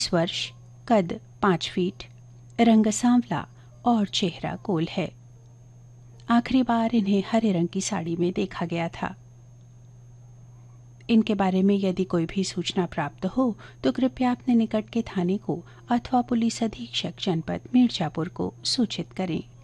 वर्ष, कद 5 फीट, रंग सांवला और चेहरा गोल है। आखिरी बार इन्हें हरे रंग की साड़ी में देखा गया था। इनके बारे में यदि कोई भी सूचना प्राप्त हो तो कृपया अपने निकट के थाने को अथवा पुलिस अधीक्षक जनपद मिर्जापुर को सूचित करें।